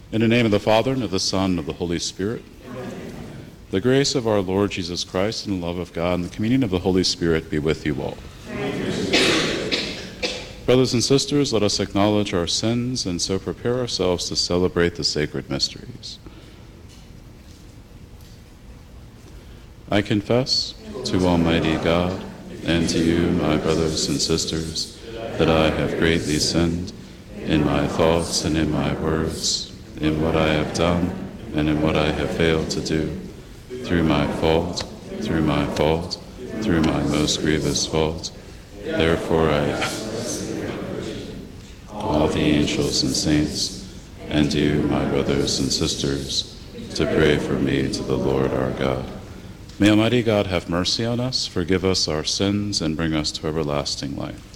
In the name of the Father, and of the Son, and of the Holy Spirit. Amen. The grace of our Lord Jesus Christ, and the love of God, and the communion of the Holy Spirit be with you all. Brothers and sisters, let us acknowledge our sins and so prepare ourselves to celebrate the sacred mysteries. I confess to Almighty God and to you, my brothers and sisters, that I have greatly sinned in my thoughts and in my words, in what I have done and in what I have failed to do, through my fault, through my most grievous fault. Therefore I all the angels and saints, and you, my brothers and sisters, to pray for me to the Lord our God. May Almighty God have mercy on us, forgive us our sins, and bring us to everlasting life.